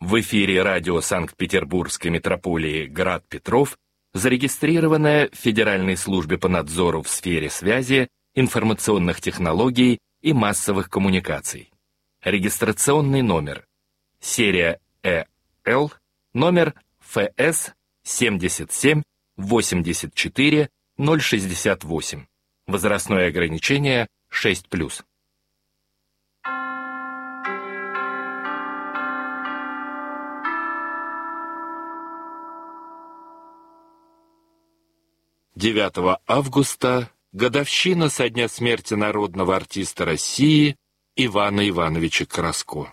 В эфире радио Санкт-Петербургской метрополии «Град Петров», зарегистрированное в Федеральной службе по надзору в сфере связи, информационных технологий и массовых коммуникаций. Регистрационный номер. Серия ЭЛ, номер ФС 77 84 068. Возрастное ограничение 6+. «9 августа – годовщина со дня смерти народного артиста России Ивана Ивановича Краско».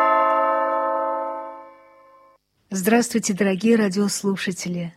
Здравствуйте, дорогие радиослушатели!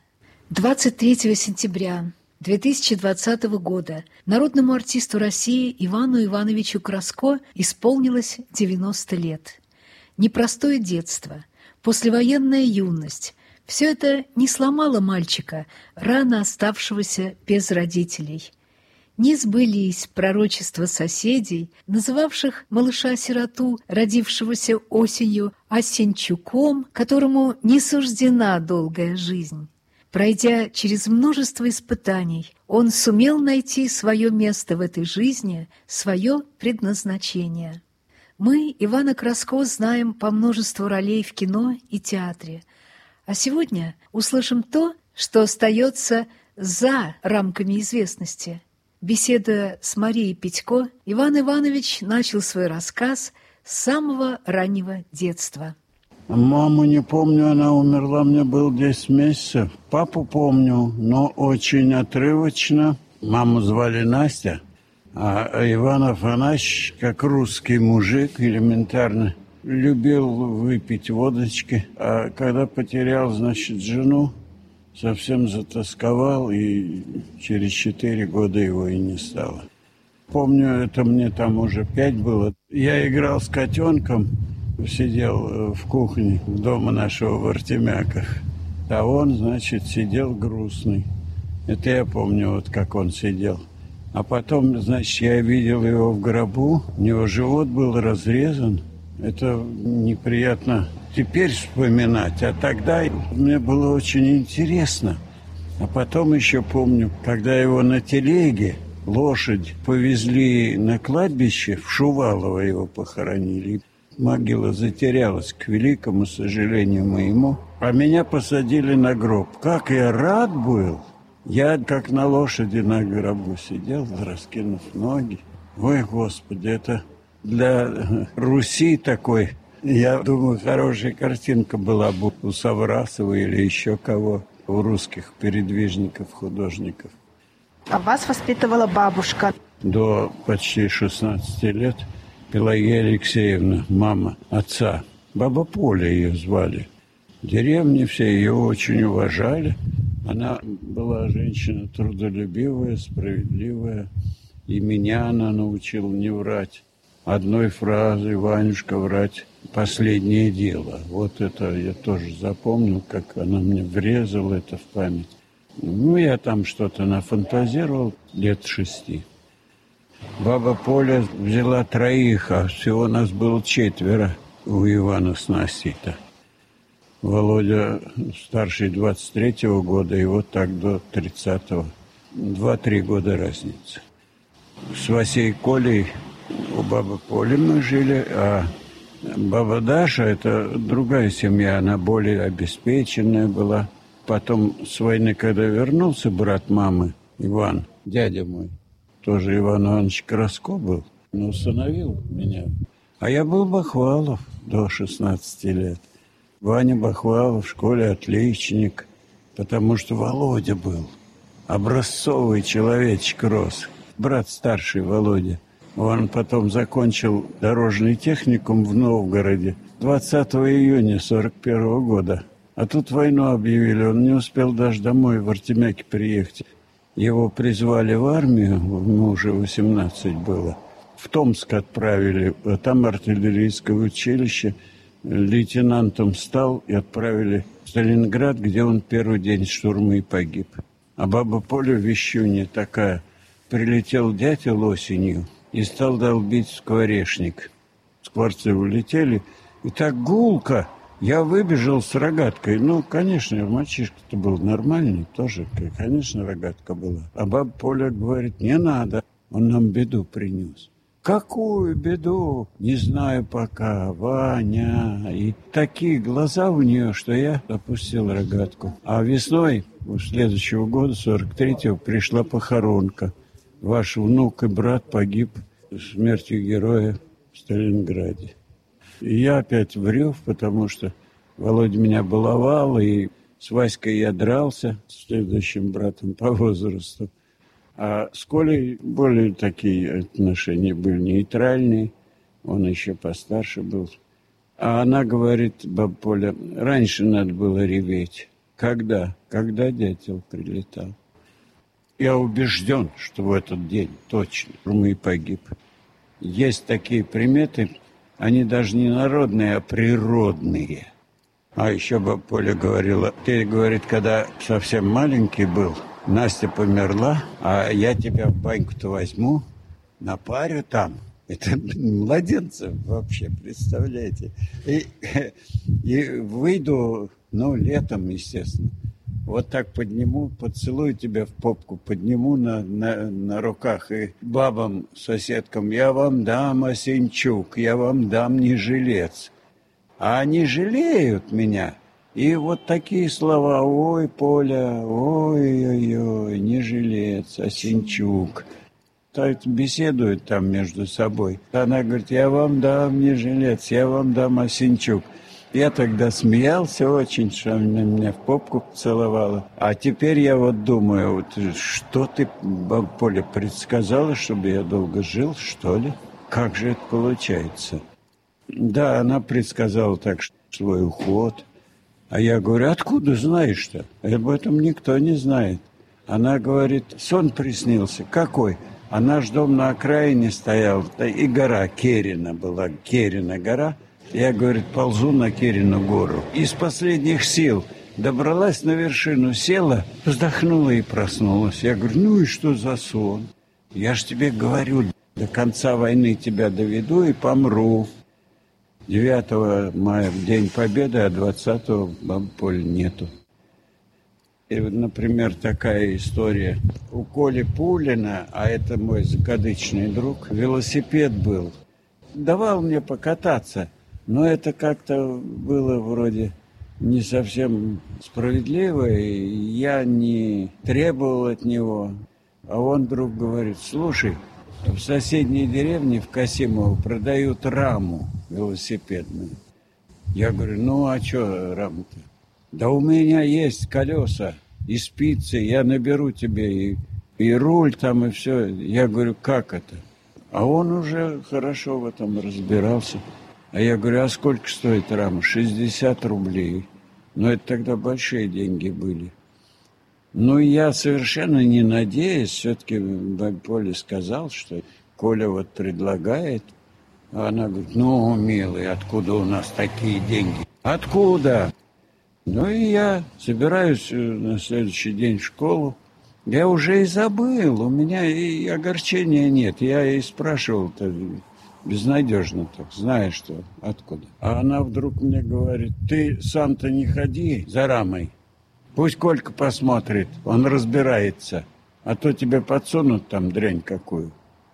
23 сентября 2020 года народному артисту России Ивану Ивановичу Краско исполнилось 90 лет. Непростое детство, послевоенная юность – все это не сломало мальчика, рано оставшегося без родителей. Не сбылись пророчества соседей, называвших малыша-сироту, родившегося осенью, Осенчуком, которому не суждена долгая жизнь. Пройдя через множество испытаний, он сумел найти свое место в этой жизни, свое предназначение. Мы Ивана Краско знаем по множеству ролей в кино и театре. А сегодня услышим то, что остается за рамками известности. Беседуя с Марией Петько, Иван Иванович начал свой рассказ с самого раннего детства. Маму не помню, она умерла, мне было 10 месяцев. Папу помню, но очень отрывочно. Маму звали Настя, а Иван Афанасьевич, как русский мужик, элементарно, любил выпить водочки. А когда потерял, значит, жену, совсем затасковал, и через 4 года его и не стало. Помню, это мне там уже 5 было. Я играл с котенком, сидел в кухне дома нашего в Артемяках. А он, значит, сидел грустный. Это я помню, вот как он сидел. А потом, значит, я видел его в гробу. У него живот был разрезан. Это неприятно теперь вспоминать. А тогда мне было очень интересно. А потом еще помню, когда его на телеге лошадь повезли на кладбище, в Шувалово его похоронили. Могила затерялась, к великому сожалению моему. А меня посадили на гроб. Как я рад был! Я как на лошади на гробу сидел, раскинув ноги. Ой, Господи, это для Руси такой, я думаю, хорошая картинка была бы у Саврасова или еще кого, у русских передвижников, художников. А вас воспитывала бабушка? До почти 16 лет Пелагея Алексеевна, мама отца. Баба Поля ее звали. В деревне все ее очень уважали. Она была женщина трудолюбивая, справедливая. И меня она научила не врать. Одной фразой: «Ванюшка, врать – последнее дело». Вот это я тоже запомнил, как она мне врезала это в память. Ну, я там что-то нафантазировал лет 6. Баба Поля взяла 3, а всего нас было 4 у Ивана с Настей-то. Володя старший 23-го года, и вот так до 30-го. 2-3 года разница. С Васей Колей у бабы Поли мы жили, а баба Даша – это другая семья, она более обеспеченная была. Потом с войны, когда вернулся брат мамы, Иван, дядя мой, тоже Иван Иванович Краско был, но усыновил меня. А я был Бахвалов до 16 лет. Ваня Бахвалов в школе отличник, потому что Володя был. Образцовый человечек рос. Брат старший Володя. Он потом закончил дорожный техникум в Новгороде 20 июня 41 года. А тут войну объявили, он не успел даже домой в Артемяке приехать. Его призвали в армию, ему уже 18 было. В Томск отправили, а там артиллерийское училище. Лейтенантом стал и отправили в Сталинград, где он первый день штурма и погиб. А баба Поля в Вещуне такая. Прилетел дятел осенью и стал долбить скворечник. Скворцы улетели, и так гулко Я выбежал с рогаткой. Ну, конечно, мальчишка-то был нормальный тоже. Конечно, рогатка была. А баба Поля говорит, не надо. Он нам беду принес. Какую беду? Не знаю пока. Ваня. И такие глаза у нее, что я опустил рогатку. А весной следующего года, 43-го, пришла похоронка. Ваш внук и брат погиб смертью героя в Сталинграде. И я опять врёв, потому что Володя меня баловал, и с Васькой я дрался, с следующим братом по возрасту. А с Колей более такие отношения были нейтральные, он еще постарше был. А она говорит, баба Поля, раньше надо было реветь. Когда? Когда дятел прилетал. Я убежден, что в этот день точно Румый погиб. Есть такие приметы, они даже не народные, а природные. А еще баба Поля говорила, ты, говорит, когда совсем маленький был, Настя померла, а я тебя в баньку-то возьму, напарю там. Это младенцев вообще, представляете. И выйду, ну, летом, естественно. Вот так подниму, поцелую тебя в попку, подниму на руках. И бабам, соседкам, я вам дам осенчук, я вам дам не жилец. А они жалеют меня. И вот такие слова, ой, Поля, ой-ой-ой, не жилец, осенчук. Так беседуют там между собой. Она говорит, я вам дам не жилец, я вам дам осенчук. Я тогда смеялся очень, что она меня в попку целовала. А теперь я вот думаю, вот, что ты, баба Поля, предсказала, чтобы я долго жил, что ли? Как же это получается? Да, она предсказала так, что свой уход. А я говорю, откуда знаешь-то? Об этом никто не знает. Она говорит, сон приснился. Какой? А наш дом на окраине стоял, и гора Керина была, Керина гора. Я, говорит, ползу на Керину гору. Из последних сил добралась на вершину, села, вздохнула и проснулась. Я говорю, ну и что за сон? Я ж тебе говорю, до конца войны тебя доведу и помру. 9 мая, в День Победы, а 20-го бабы Поли нету. И вот, например, такая история. У Коли Пулина, а это мой закадычный друг, велосипед был. Давал мне покататься, но это как-то было вроде не совсем справедливо, и я не требовал от него. А он вдруг говорит, слушай, в соседней деревне, в Касимово, продают раму велосипедную. Я говорю, ну а что раму-то? Да у меня есть колеса и спицы, я наберу тебе и руль там, и все. Я говорю, как это? А он уже хорошо в этом разбирался. А я говорю, а сколько стоит рама? 60 рублей. Но это тогда большие деньги были. Ну, я совершенно не надеясь, все-таки бабе Поле сказал, что Коля вот предлагает. А она говорит, ну, милый, откуда у нас такие деньги? Откуда? Ну, и я собираюсь на следующий день в школу. Я уже и забыл, у меня и огорчения нет. Я и спрашивал-то безнадежно так, знаешь что, откуда. А она вдруг мне говорит, ты сам-то не ходи за рамой. Пусть Колька посмотрит, он разбирается, а то тебе подсунут там дрянь какую.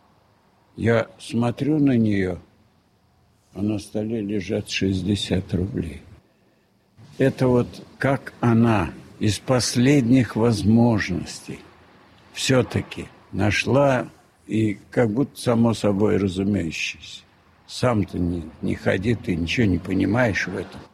Я смотрю на нее, а на столе лежат 60 рублей. Это вот как она из последних возможностей все-таки нашла, и как будто само собой разумеющееся. Сам-то не ходи, ты ничего не понимаешь в этом.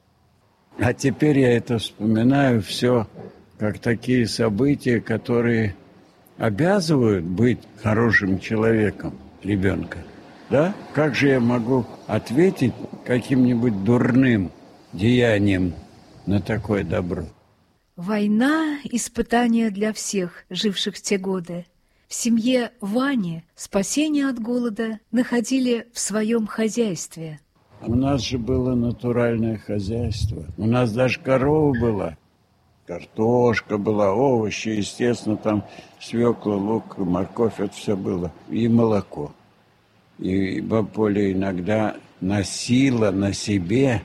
А теперь я это вспоминаю все как такие события, которые обязывают быть хорошим человеком ребенка. Да? Как же я могу ответить каким-нибудь дурным деянием на такое добро? Война – испытание для всех, живших в те годы. В семье Вани спасение от голода находили в своем хозяйстве. У нас же было натуральное хозяйство. У нас даже корова была. Картошка была, овощи, естественно, там свекла, лук, морковь, это все было. И молоко. И баба Поля иногда носила на себе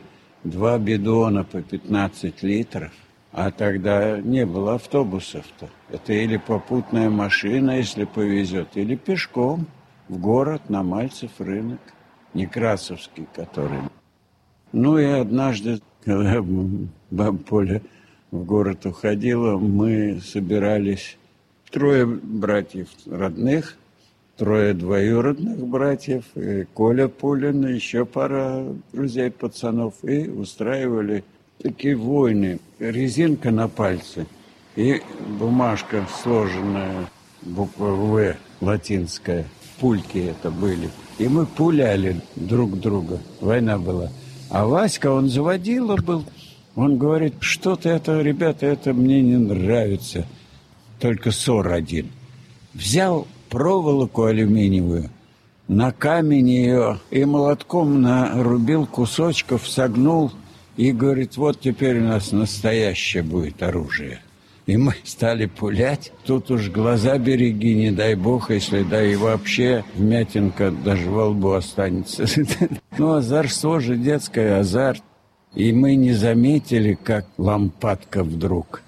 2 бидона по 15 литров. А тогда не было автобусов-то. Это или попутная машина, если повезет, или пешком в город на Мальцев рынок. Некрасовский, который. Ну и однажды, когда баба Поля в город уходила, мы собирались 3 братьев родных, 3 двоюродных братьев, и Коля Пулин, и еще пара друзей-пацанов, и устраивали такие войны. Резинка на пальце и бумажка сложенная, буква «В» латинская. Пульки это были. И мы пуляли друг друга. Война была. А Васька, он заводила был. Он говорит, что-то это, ребята, это мне не нравится. Только ссор один. Взял проволоку алюминиевую, на камень ее и молотком нарубил кусочков, согнул. И говорит, вот теперь у нас настоящее будет оружие. И мы стали пулять. Тут уж глаза береги, не дай бог, если да и вообще вмятинка даже во лбу останется. Ну, озорство же детское, азарт. И мы не заметили, как лампадка вдруг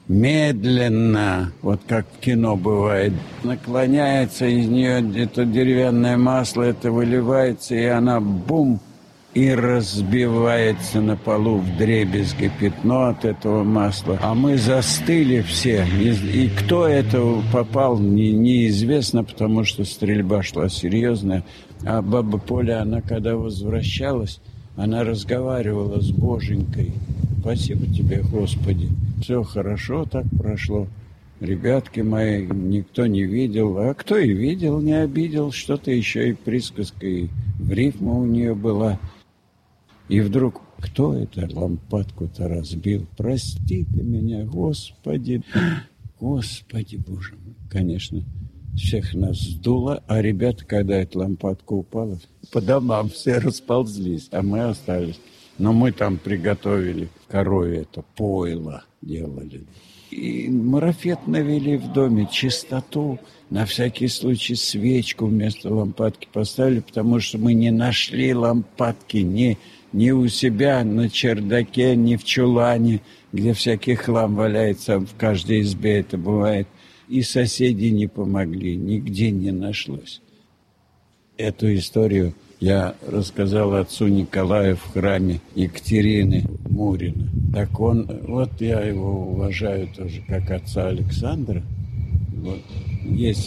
медленно, вот как в кино бывает, наклоняется из нее это деревянное масло, это выливается, и она бум, и разбивается на полу вдребезги пятно от этого масла. А мы застыли все. И кто это попал, неизвестно, потому что стрельба шла серьезная. А баба Поля, она когда возвращалась, она разговаривала с Боженькой. Спасибо тебе, Господи. Все хорошо так прошло. Ребятки мои, никто не видел. А кто и видел, не обидел. Что-то еще и присказка, и в рифму у нее была. И вдруг, кто это лампадку-то разбил? Прости ты меня, Господи. Господи, Боже мой. Конечно, всех нас сдуло, а ребята, когда эта лампадка упала, по домам все расползлись, а мы остались. Но мы там приготовили корове это пойло делали. И марафет навели в доме, чистоту, на всякий случай свечку вместо лампадки поставили, потому что мы не нашли лампадки ни у себя на чердаке, ни в чулане, где всякий хлам валяется, в каждой избе это бывает. И соседи не помогли, нигде не нашлось. Эту историю я рассказал отцу Николаю в храме Екатерины Мурина. Так он, вот я его уважаю тоже как отца Александра. Вот, есть,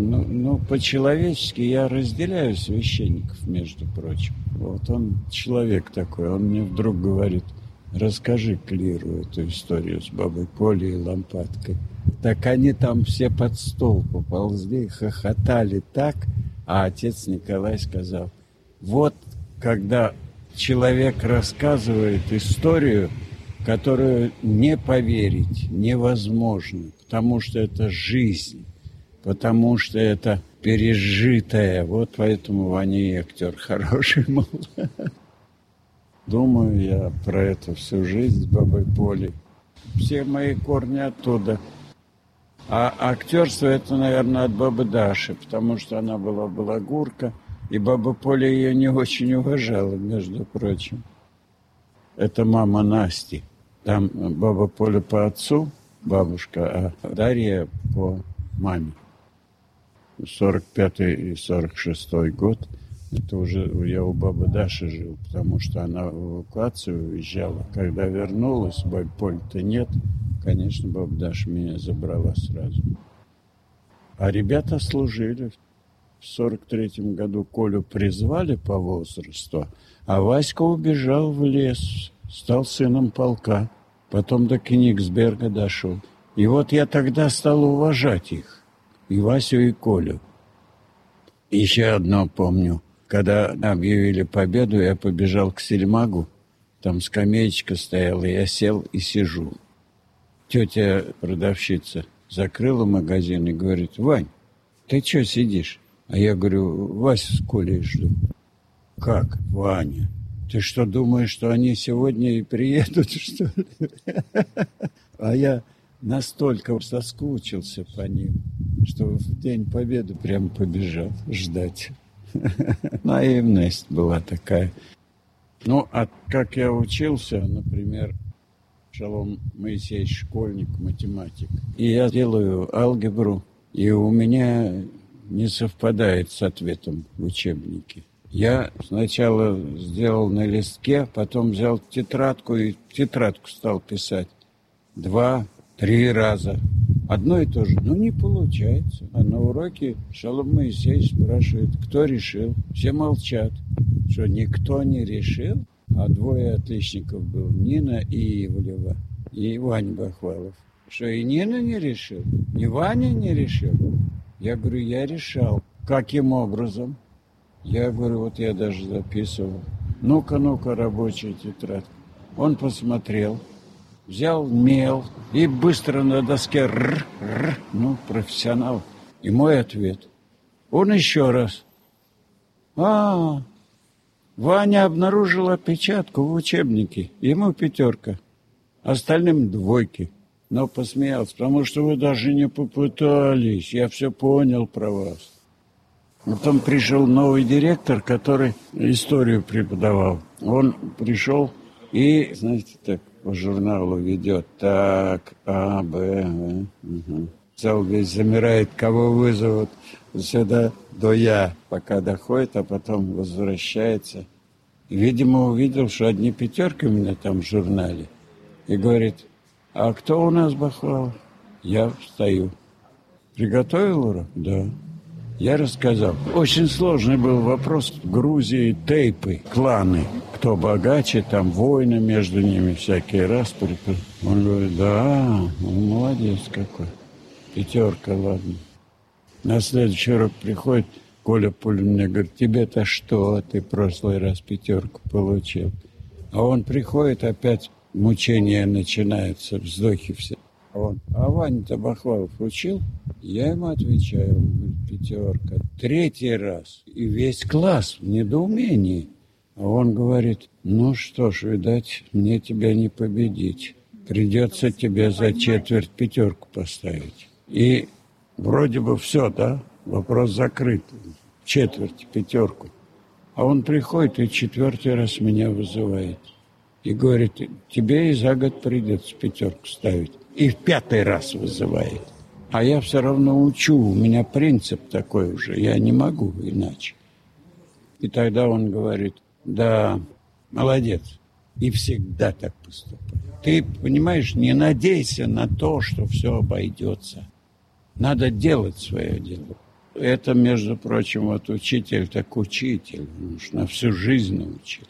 по-человечески я разделяю священников, между прочим. Вот он человек такой, он мне вдруг говорит, расскажи клиру эту историю с бабой Полей и лампадкой. Так они там все под стол поползли, хохотали так, а отец Николай сказал, вот когда человек рассказывает историю, которую не поверить невозможно, потому что это жизнь, потому что это пережитое. Вот поэтому Ваня и актер хороший, мол. Думаю я про это всю жизнь с бабой Полей. Все мои корни оттуда. А актерство это, наверное, от бабы Даши, потому что она была балагурка, и баба Поля ее не очень уважала, между прочим. Это мама Насти. Там баба Поля по отцу, бабушка, а Дарья по маме. 45-й и 46-й год. Это уже я у бабы Даши жил, потому что она в эвакуацию уезжала. Когда вернулась, бабы Поли-то нет, конечно, баба Даша меня забрала сразу. А ребята служили. В 43-м году Колю призвали по возрасту, а Васька убежал в лес, стал сыном полка. Потом до Кенигсберга дошел. И вот я тогда стал уважать их, и Васю, и Колю. Еще одно помню. Когда объявили победу, я побежал к сельмагу. Там скамеечка стояла, я сел и сижу. Тетя продавщица закрыла магазин и говорит, Вань, ты что сидишь? А я говорю, Вася с Колей жду. Как, Ваня? Ты что, думаешь, что они сегодня и приедут, что ли? А я настолько соскучился по ним, что в День Победы прям побежал ждать. Наивность была такая. Ну, а как я учился, например, Шалом Моисеевич, школьник, математик, и я делаю алгебру, и у меня не совпадает с ответом в учебнике. Я сначала сделал на листке, потом взял тетрадку и тетрадку стал писать 2-3 раза. Одно и то же. Ну, не получается. А на уроке Шалом Моисеевич спрашивает, кто решил. Все молчат. Что, никто не решил? А 2 отличников было. Нина и Ивлева. И Ваня Бахвалов. Что, и Нина не решил? И Ваня не решил? Я говорю, я решал. Каким образом? Я говорю, вот я даже записывал. Ну-ка, рабочая тетрадка. Он посмотрел, взял мел и быстро на доске профессионал. И мой ответ. Он еще раз. Ваня обнаружил опечатку в учебнике. Ему 5, остальным 2. Но посмеялся, потому что вы даже не попытались. Я все понял про вас. Потом пришел новый директор, который историю преподавал. Он пришел и, знаете, так по журналу ведет. Так, А, Б, В. Угу. Зал весь замирает, кого вызовут сюда до Я, пока доходит, а потом возвращается. И, видимо, увидел, что одни 5 у меня там в журнале. И говорит, а кто у нас Бахвалов? Я встаю. Приготовил урок? Да. Я рассказал. Очень сложный был вопрос. В Грузии тейпы, кланы. Кто богаче, там войны между ними, всякие распри. Он говорит, да, молодец какой. 5, ладно. На следующий урок приходит Коля Пулин мне говорит, тебе-то что? Ты в прошлый раз 5 получил. А он приходит, опять мучения начинаются, вздохи все. А Ваня-то Бахвалов учил? Я ему отвечаю, он говорит, 5. 3 раз. И весь класс в недоумении. А он говорит, ну что ж, видать, мне тебя не победить. Придется тебе за четверть 5 поставить. И вроде бы все, да? Вопрос закрыт. Четверть 5. А он приходит и 4 раз меня вызывает. И говорит, тебе и за год придется 5 ставить. И в 5 раз вызывает. А я все равно учу, у меня принцип такой уже, я не могу иначе. И тогда он говорит, да, молодец, и всегда так поступай. Ты, понимаешь, не надейся на то, что все обойдется. Надо делать свое дело. Это, между прочим, вот учитель так учитель, потому что на всю жизнь научил.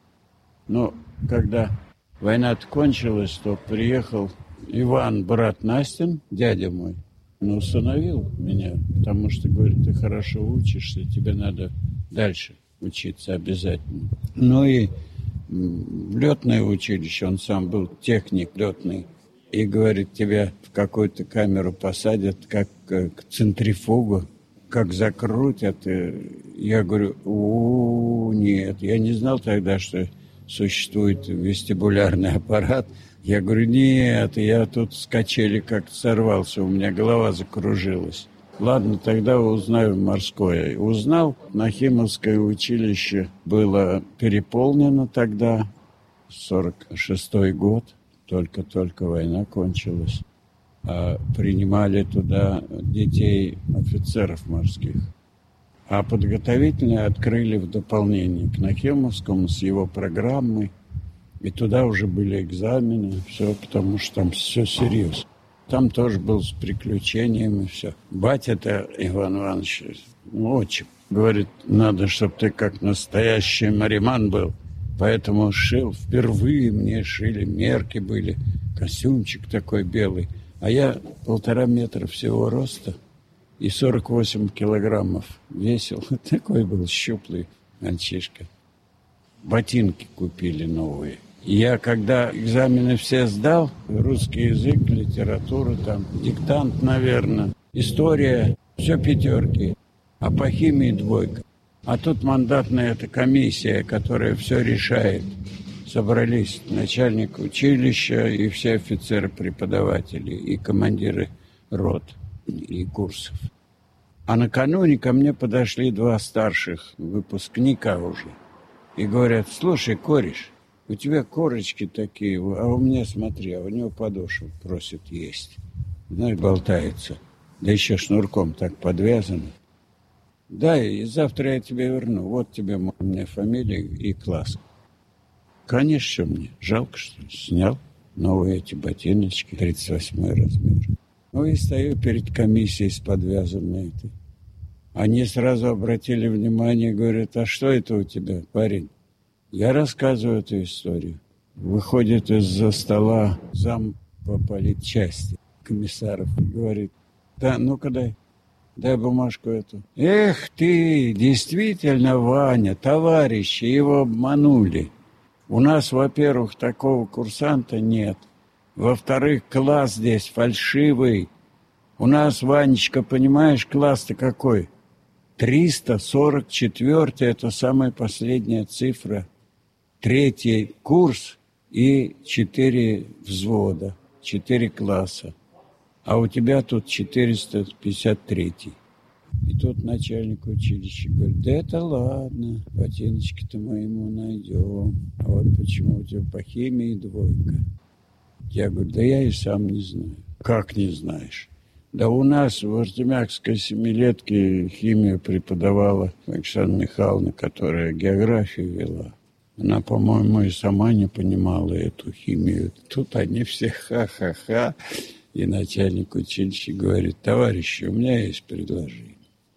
Но когда война кончилась, то приехал Иван, брат Настин, дядя мой, но усыновил меня, потому что, говорит, ты хорошо учишься, тебе надо дальше учиться обязательно. Ну и в летное училище, он сам был техник летный, и, говорит, тебя в какую-то камеру посадят, как к центрифугу, как закрутят. Я говорю, нет, я не знал тогда, что существует вестибулярный аппарат. Я говорю, нет, я тут с качели как-то сорвался, у меня голова закружилась. Ладно, тогда узнаю морское. Узнал, Нахимовское училище было переполнено тогда, 46-й год, только-только война кончилась. Принимали туда детей офицеров морских. А подготовительные открыли в дополнение к Нахимовскому с его программой. И туда уже были экзамены, все, потому что там все серьезно. Там тоже был с приключениями, все. Батя-то, Иван Иванович, отчим, говорит, надо, чтобы ты как настоящий мариман был. Поэтому шил, впервые мне шили, мерки были, костюмчик такой белый. А я 1,5 метра всего роста и 48 килограммов весил. Такой был щуплый мальчишка. Ботинки купили новые. Я, когда экзамены все сдал, русский язык, литература, там, диктант, наверное, история, все 5, а по химии 2. А тут мандатная эта комиссия, которая все решает. Собрались начальник училища и все офицеры-преподаватели, и командиры рот, и курсов. А накануне ко мне подошли 2 старших выпускника уже. И говорят: слушай, кореш, у тебя корочки такие, а у меня, смотри, а у него подошва просит есть. Знаешь, болтается. Да еще шнурком так подвязано. Да, и завтра я тебе верну. Вот тебе у меня фамилия и класс. Конечно, что мне? Жалко, что ли? Снял новые эти ботиночки, 38 размер. Ну и стою перед комиссией с подвязанной этой. Они сразу обратили внимание, говорят: а что это у тебя, парень? Я рассказываю эту историю. Выходит из-за стола зам по политчасти комиссаров и говорит: да, ну-ка дай бумажку эту. Эх ты, действительно, Ваня, товарищи, его обманули. У нас, во-первых, такого курсанта нет. Во-вторых, класс здесь фальшивый. У нас, Ванечка, понимаешь, класс-то какой? 344, это самая последняя цифра. 3-й курс и 4 взвода, 4 класса. А у тебя тут 453. И тут начальник училища говорит: да это ладно, ботиночки-то мы ему найдем. А вот почему у тебя по химии 2? Я говорю: да я и сам не знаю. Как не знаешь? Да у нас в Артемякской семилетке химию преподавала Александра Михайловна, которая географию вела. Она, по-моему, и сама не понимала эту химию. Тут они все ха-ха-ха. И начальник училища говорит: товарищи, у меня есть предложение.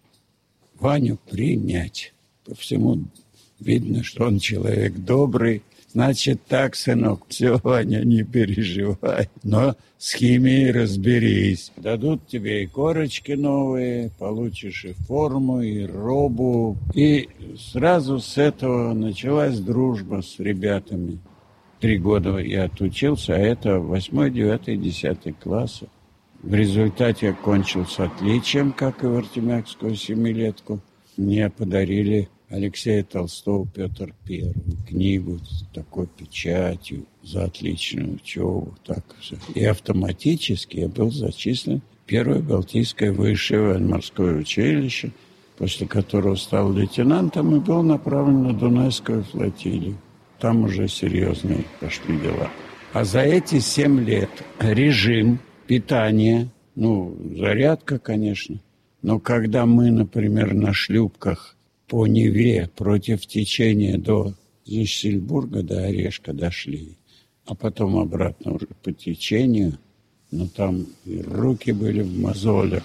Ваню принять. По всему видно, что он человек добрый. Значит так, сынок, все, Ваня, не переживай. Но с химией разберись. Дадут тебе и корочки новые, получишь и форму, и робу. И сразу с этого началась дружба с ребятами. 3 года я отучился, а это 8, 9, 10 классы. В результате окончил с отличием, как и в Артемякскую семилетку. Мне подарили Алексея Толстого «Петр I», книгу с такой печатью за отличную учебу. Так все. И автоматически я был зачислен в Первое Балтийское высшее военно-морское училище, после которого стал лейтенантом и был направлен на Дунайскую флотилию. Там уже серьезные пошли дела. А за эти 7 лет режим питания, зарядка, конечно, но когда мы, например, на шлюпках по Неве против течения до Зюссельбурга, до Орешка дошли, а потом обратно уже по течению, там и руки были в мозолях,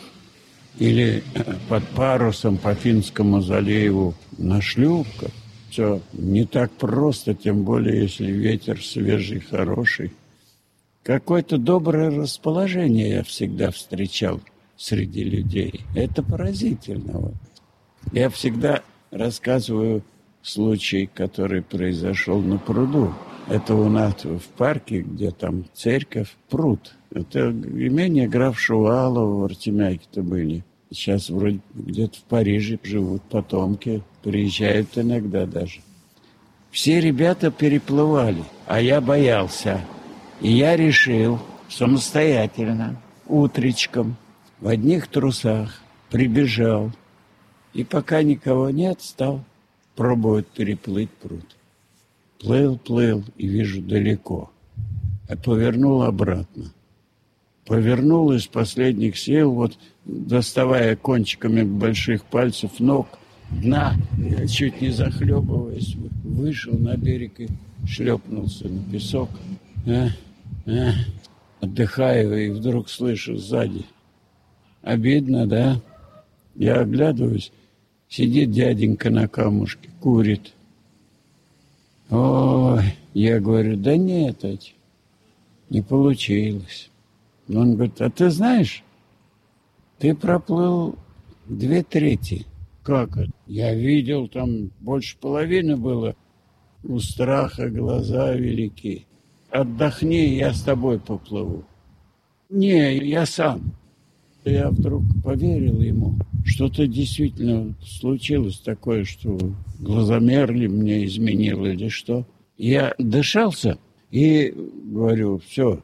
или под парусом по Финскому заливу на шлюпках, все не так просто, тем более, если ветер свежий, хороший. Какое-то доброе расположение я всегда встречал среди людей. Это поразительно. Я всегда рассказываю случай, который произошел на пруду. Это у нас в парке, где там церковь, пруд. Это имение граф Шувалов в Артемяке-то были. Сейчас вроде где-то в Париже живут потомки, приезжают иногда даже. Все ребята переплывали, а я боялся. И я решил самостоятельно, утречком, в одних трусах прибежал. И пока никого нет, стал пробовать переплыть пруд. Плыл и вижу далеко. А повернул обратно. Повернул из последних сил, доставая кончиками больших пальцев ног дна, я чуть не захлебываясь, вышел на берег и шлепнулся на песок. Отдыхаю, и вдруг слышу сзади: обидно, да? Я оглядываюсь, сидит дяденька на камушке, курит. Ой, я говорю: да нет, не получилось. Он говорит: а ты знаешь, ты проплыл 2/3. Как это? Я видел, там больше половины было. У страха глаза велики. Отдохни, я с тобой поплыву. Не, я сам. Я вдруг поверил ему. Что-то действительно случилось такое, что глазомер ли мне изменил или что. Я дышался и говорю: все,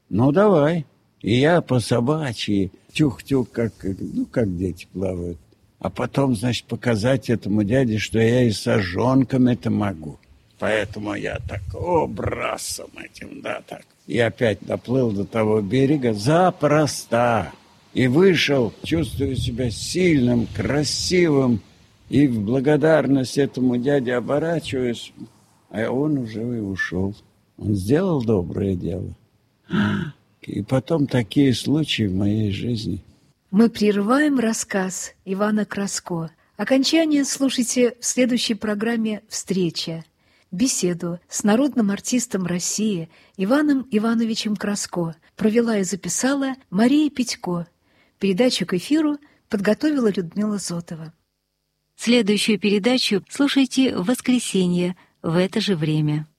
давай. И я по собачьи, тюх-тюх, как дети плавают. а потом, значит, показать этому дяде, что я и с ожонком это могу. Поэтому я так, брасом этим, да, так. И опять доплыл до того берега запросто. И вышел, чувствую себя сильным, красивым. И в благодарность этому дяде оборачиваюсь, а он уже и ушел. Он сделал доброе дело. И потом такие случаи в моей жизни. Мы прерываем рассказ Ивана Краско. Окончание слушайте в следующей программе «Встреча». Беседу с народным артистом России Иваном Ивановичем Краско провела и записала Мария Петько. Передачу к эфиру подготовила Людмила Зотова. Следующую передачу слушайте в воскресенье в это же время.